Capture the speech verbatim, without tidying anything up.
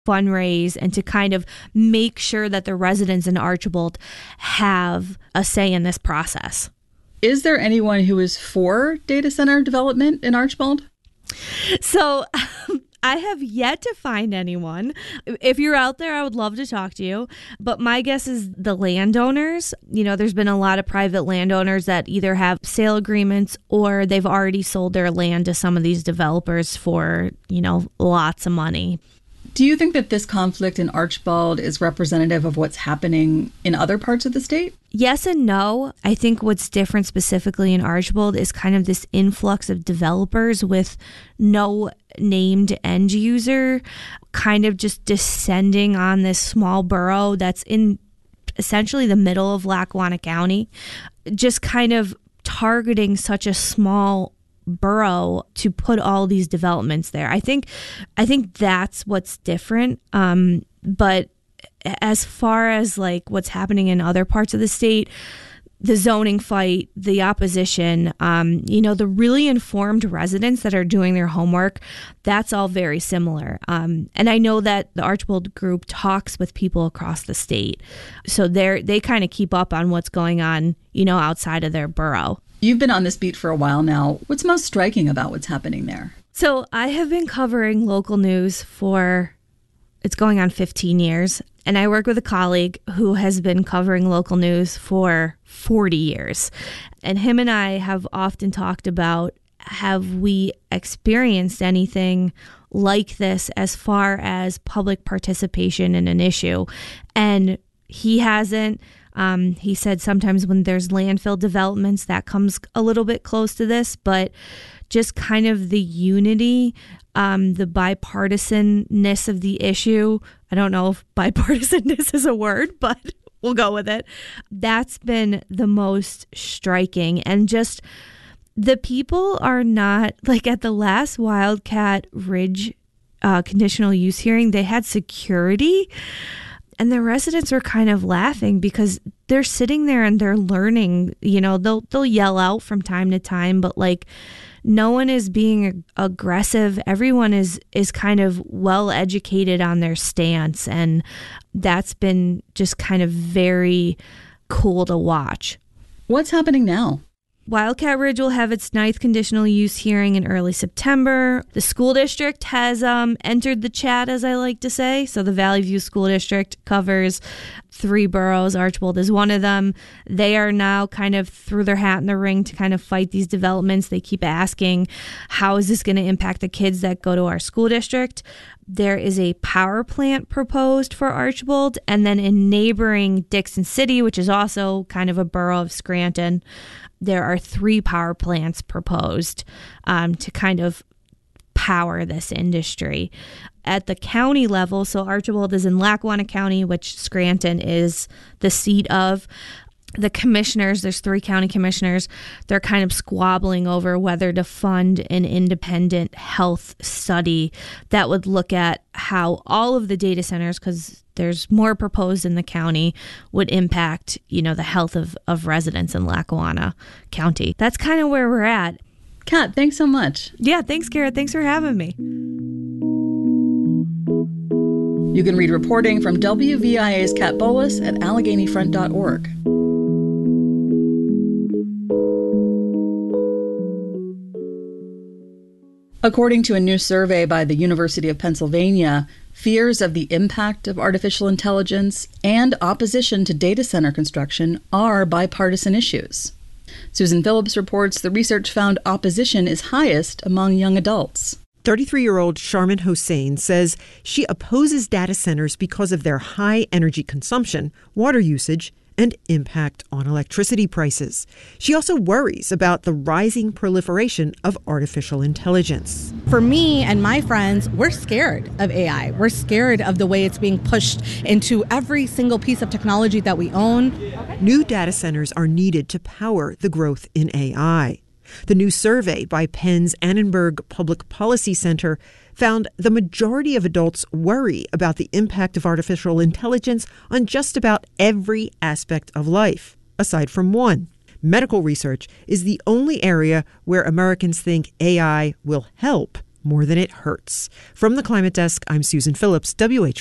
fundraise and to kind of make sure that the residents in Archbold have a say in this process. Is there anyone who is for data center development in Archbold? So I have yet to find anyone. If you're out there, I would love to talk to you. But my guess is the landowners. You know, there's been a lot of private landowners that either have sale agreements or they've already sold their land to some of these developers for, you know, lots of money. Do you think that this conflict in Archbold is representative of what's happening in other parts of the state? Yes and no. I think what's different specifically in Archbold is kind of this influx of developers with no named end user, kind of just descending on this small borough that's in essentially the middle of Lackawanna County, just kind of targeting such a small borough to put all these developments there. I think I think that's what's different. Um, but as far as like what's happening in other parts of the state, the zoning fight, the opposition, um, you know, the really informed residents that are doing their homework, that's all very similar. Um, and I know that the Archbold group talks with people across the state. So they're they kind of keep up on what's going on, you know, outside of their borough. You've been on this beat for a while now. What's most striking about what's happening there? So I have been covering local news for, it's going on fifteen years. And I work with a colleague who has been covering local news for forty years. And him and I have often talked about, have we experienced anything like this as far as public participation in an issue? And he hasn't. Um, he said sometimes when there's landfill developments, that comes a little bit close to this, but just kind of the unity, um, the bipartisanness of the issue. I don't know if bipartisanness is a word, but we'll go with it. That's been the most striking. And just the people are not, like at the last Wildcat Ridge uh, conditional use hearing, they had security. And the residents were kind of laughing because they're sitting there and they're learning, you know, they'll they'll yell out from time to time, but like no one is being aggressive. Everyone is is kind of well educated on their stance. And that's been just kind of very cool to watch. What's happening now? Wildcat Ridge will have its ninth conditional use hearing in early September. The school district has um, entered the chat, as I like to say. So the Valley View School District covers three boroughs. Archbold is one of them. They are now kind of threw their hat in the ring to kind of fight these developments. They keep asking, how is this going to impact the kids that go to our school district? There is a power plant proposed for Archbold. And then in neighboring Dixon City, which is also kind of a borough of Scranton, there are three power plants proposed um, to kind of power this industry. At the county level, so Archbold is in Lackawanna County, which Scranton is the seat of. The commissioners, there's three county commissioners, they're kind of squabbling over whether to fund an independent health study that would look at how all of the data centers, because there's more proposed in the county, would impact, you know, the health of, of residents in Lackawanna County. That's kind of where we're at. Kat, thanks so much. Yeah, thanks, Kara. Thanks for having me. You can read reporting from W V I A's Kat Bolus at Allegheny Front dot org. According to a new survey by the University of Pennsylvania, fears of the impact of artificial intelligence and opposition to data center construction are bipartisan issues. Susan Phillips reports the research found opposition is highest among young adults. thirty-three-year-old Sharmin Hossain says she opposes data centers because of their high energy consumption, water usage, and impact on electricity prices. She also worries about the rising proliferation of artificial intelligence. For me and my friends, we're scared of A I. We're scared of the way it's being pushed into every single piece of technology that we own. New data centers are needed to power the growth in A I. The new survey by Penn's Annenberg Public Policy Center found the majority of adults worry about the impact of artificial intelligence on just about every aspect of life, aside from one. Medical research is the only area where Americans think A I will help more than it hurts. From the Climate Desk, I'm Susan Phillips, W H